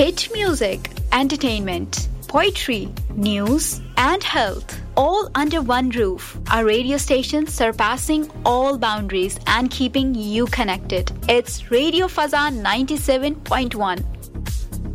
hit music, entertainment, poetry, news, and health, all under one roof. Our radio station surpassing all boundaries and keeping you connected. It's Radio Fazan 97.1.